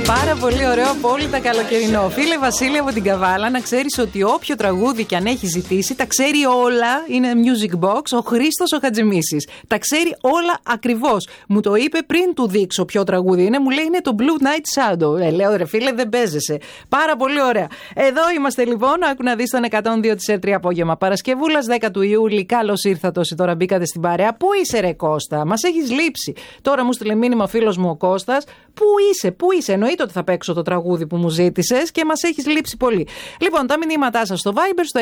Πάρα πολύ ωραίο, απόλυτα καλοκαιρινό. Φίλε Βασίλη από την Καβάλα, να ξέρεις ότι όποιο τραγούδι και αν έχει ζητήσει, τα ξέρει όλα. Είναι music box, ο Χρήστος ο Χατζημίσης. Τα ξέρει όλα ακριβώς. Μου το είπε πριν του δείξω ποιο τραγούδι είναι. Μου λέει είναι το Blue Night Shadow. Λέω ρε φίλε, δεν παίζεσαι. Πάρα πολύ ωραία. Εδώ είμαστε λοιπόν. Άκου να δεις τον 102 της ΕΡΤ απόγευμα. Παρασκευούλας 10 του Ιούλη. Καλώς ήρθατε όσοι τώρα μπήκατε στην παρέα. Πού είσαι, ρε Κώστα, μας έχεις λείψει. Τώρα μου στείλε μήνυμα ο φίλος μου ο Κώστας. Πού είσαι. Εννοείται ότι θα παίξω το τραγούδι που μου ζήτησες και μας έχεις λείψει πολύ. Λοιπόν, τα μηνύματά σας στο Viber στο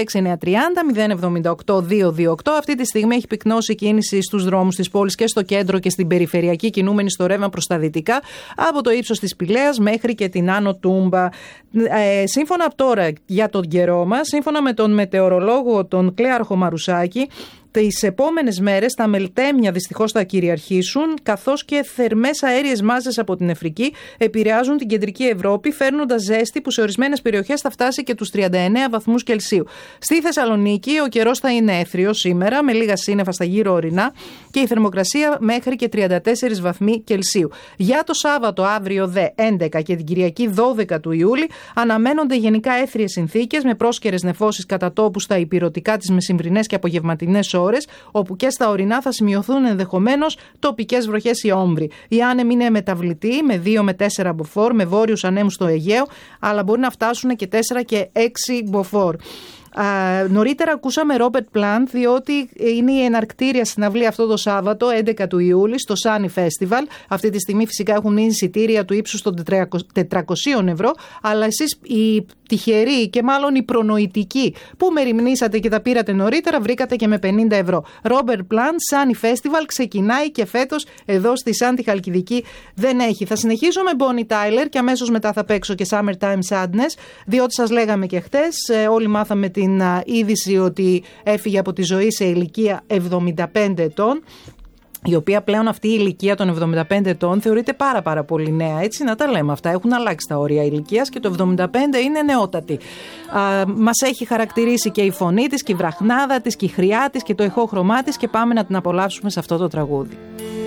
6930 078 228. Αυτή τη στιγμή έχει πυκνώσει κίνηση στους δρόμους της πόλης και στο κέντρο και στην περιφερειακή, κινούμενη στο ρεύμα προς τα δυτικά, από το ύψος της Πηλαίας μέχρι και την Άνω Τούμπα. Σύμφωνα τώρα για τον καιρό μας, σύμφωνα με τον μετεωρολόγο τον Κλέαρχο Μαρουσάκη, τις επόμενες μέρες τα μελτέμια δυστυχώς θα κυριαρχήσουν, καθώς και θερμές αέριες μάζες από την Αφρική επηρεάζουν την κεντρική Ευρώπη, φέρνοντας ζέστη που σε ορισμένες περιοχές θα φτάσει και τους 39 βαθμούς Κελσίου. Στη Θεσσαλονίκη ο καιρός θα είναι έθριος σήμερα, με λίγα σύννεφα στα γύρω ορεινά και η θερμοκρασία μέχρι και 34 βαθμοί Κελσίου. Για το Σάββατο, αύριο δε 11 και την Κυριακή 12 του Ιούλη, αναμένονται γενικά έθριες συνθήκες με πρόσκαιρες νεφώσεις κατά τόπου στα υπηρωτικά τις μεσημβρινές και απογευματινές ώρες, όπου και στα ορεινά θα σημειωθούν ενδεχομένως τοπικές βροχές ή όμβροι. Η άνεμη είναι μεταβλητή με 2 με 4 μποφόρ, με βόρειους ανέμους στο Αιγαίο, αλλά μπορεί να φτάσουν και 4 και 6 μποφόρ. Νωρίτερα ακούσαμε Robert Plant, διότι είναι η εναρκτήρια συναυλία αυτό το Σάββατο 11 του Ιούλη στο Sunny Festival. Αυτή τη στιγμή φυσικά έχουν μείνει εισιτήρια του ύψους των 400 ευρώ, αλλά εσείς οι τυχεροί και μάλλον οι προνοητικοί που μεριμνήσατε και τα πήρατε νωρίτερα βρήκατε και με 50 ευρώ. Robert Plant, Sunny Festival ξεκινάει και φέτος εδώ στη Σάντι Χαλκιδική δεν έχει. Θα συνεχίσω με Bonnie Tyler και αμέσως μετά θα παίξω και Summertime Sadness, διότι σας λέγαμε και χτες, όλοι μάθαμε την είδηση ότι έφυγε από τη ζωή σε ηλικία 75 ετών, η οποία πλέον αυτή η ηλικία των 75 ετών θεωρείται πάρα πολύ νέα, έτσι να τα λέμε αυτά, έχουν αλλάξει τα όρια ηλικίας και το 75 είναι νεότατη. Μας έχει χαρακτηρίσει και η φωνή της και η βραχνάδα της και η χρειά της και το ηχόχρωμά της και πάμε να την απολαύσουμε σε αυτό το τραγούδι.